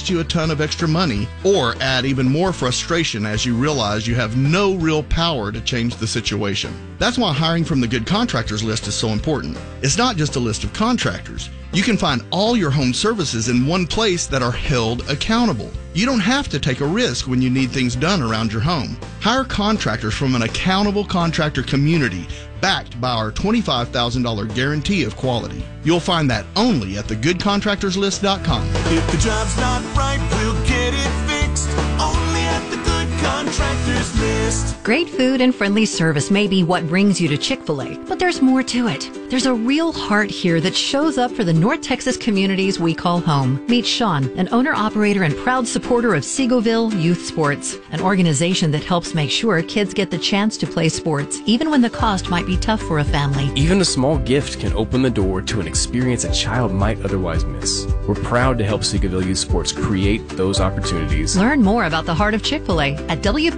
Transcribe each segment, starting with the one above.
cost you a ton of extra money or add even more frustration as you realize you have no real power to change the situation. That's why hiring from the Good Contractors list is so important. It's not just a list of contractors. You can find all your home services in one place that are held accountable. You don't have to take a risk when you need things done around your home. Hire contractors from an accountable contractor community backed by our $25,000 guarantee of quality. You'll find that only at thegoodcontractorslist.com. If the job's not right, we'll get it fixed. Only at the Good Contractors List. Great food and friendly service may be what brings you to Chick-fil-A, but there's more to it. There's a real heart here that shows up for the North Texas communities we call home. Meet Sean, an owner-operator and proud supporter of Seagoville Youth Sports, an organization that helps make sure kids get the chance to play sports, even when the cost might be tough for a family. Even a small gift can open the door to an experience a child might otherwise miss. We're proud to help Seagoville Youth Sports create those opportunities. Learn more about the heart of Chick-fil-A at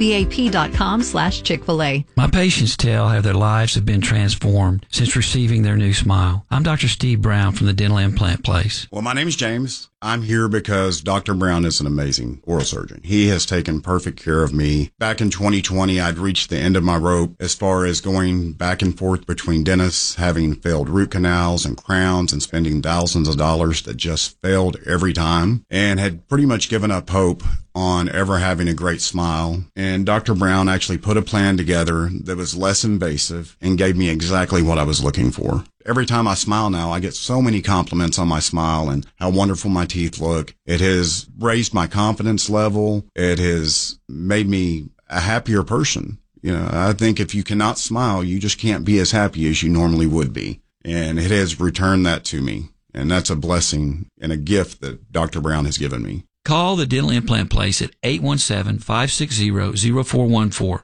WBAP.com/Chick-fil-A. My patients tell how their lives have been transformed since receiving their new smile. I'm Dr. Steve Brown from the Dental Implant Place. Well, my name is James. I'm here because Dr. Brown is an amazing oral surgeon. He has taken perfect care of me. Back in 2020, I'd reached the end of my rope as far as going back and forth between dentists, having failed root canals and crowns and spending thousands of dollars that just failed every time, and had pretty much given up hope on ever having a great smile. And Dr. Brown actually put a plan together that was less invasive and gave me exactly what I was looking for. Every time I smile now, I get so many compliments on my smile and how wonderful my teeth look. It has raised my confidence level. It has made me a happier person. You know, I think if you cannot smile, you just can't be as happy as you normally would be. And it has returned that to me. And that's a blessing and a gift that Dr. Brown has given me. Call the Dental Implant Place at 817-560-0414,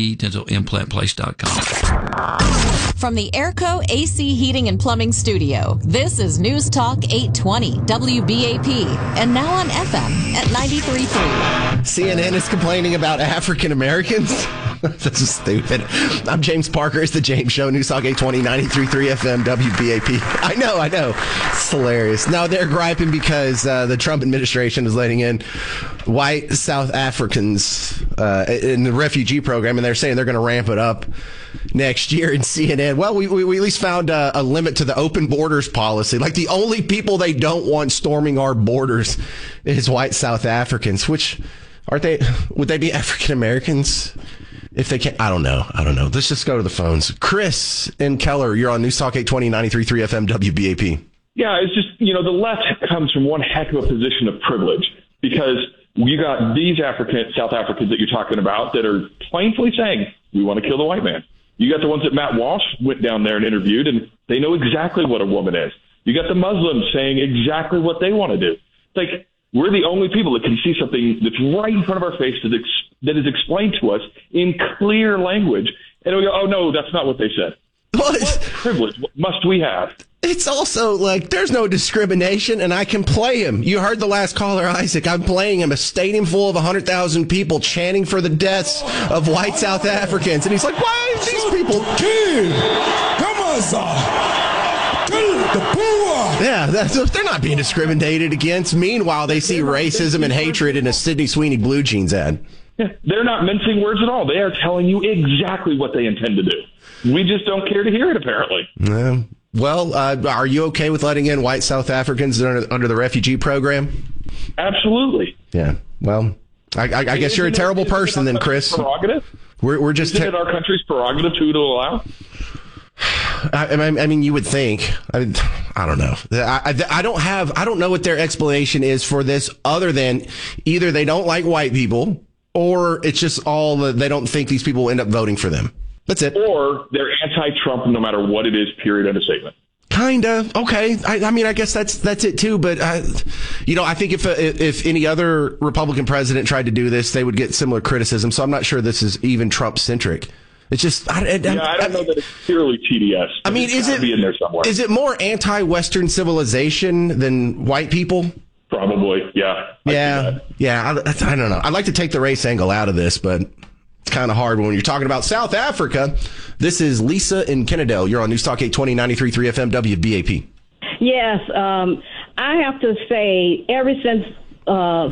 thedentalimplantplace.com. From the Airco AC Heating and Plumbing Studio, this is News Talk 820 WBAP, and now on FM at 93.3. CNN is complaining about African Americans. This is stupid. I'm James Parker. It's the James Show. News Talk 820, 93.3 FM, WBAP. I know. It's hilarious. Now they're griping because the Trump administration is letting in white South Africans in the refugee program, and they're saying they're going to ramp it up next year. In CNN, well, we at least found a limit to the open borders policy. Like, the only people they don't want storming our borders is white South Africans, which would they be African Americans? If they can't, I don't know. Let's just go to the phones. Chris in Keller, you're on News Talk 820, 93.3 FM, WBAP. Yeah, it's just, the left comes from one heck of a position of privilege, because you got these South Africans that you're talking about that are plainly saying, we want to kill the white man. You got the ones that Matt Walsh went down there and interviewed, and they know exactly what a woman is. You got the Muslims saying exactly what they want to do. It's like, we're the only people that can see something that's right in front of our face that is explained to us in clear language. And we go, oh, no, that's not what they said. What privilege must we have? It's also like, there's no discrimination, and I can play him. You heard the last caller, Isaac. I'm playing him, a stadium full of 100,000 people chanting for the deaths of white South Africans. And he's like, why are these people? Come on, sir. Yeah, they're not being discriminated against. Meanwhile, they see racism and hatred in a Sydney Sweeney Blue Jeans ad. Yeah, they're not mincing words at all. They are telling you exactly what they intend to do. We just don't care to hear it, apparently. Well, are you okay with letting in white South Africans under the refugee program? Absolutely. Yeah. Well, I guess you're a terrible person then, Chris. Prerogative? We're just Isn't it our country's prerogative to allow? I mean, you would think. I don't know. I don't know what their explanation is for this, other than either they don't like white people, or it's just all they don't think these people will end up voting for them. That's it. Or they're anti-Trump no matter what it is, period, end of statement. Kinda. Okay. I mean, I guess that's it too. But, I think if any other Republican president tried to do this, they would get similar criticism. So I'm not sure this is even Trump-centric. It's just, I don't know that it's purely TDS. I mean, is it more anti-Western civilization than white people? Probably, yeah. Yeah. I don't know. I'd like to take the race angle out of this, but it's kind of hard when you're talking about South Africa. This is Lisa in Kennedale. You're on News Talk 820, 93.3 FM, WBAP. Yes, I have to say, ever since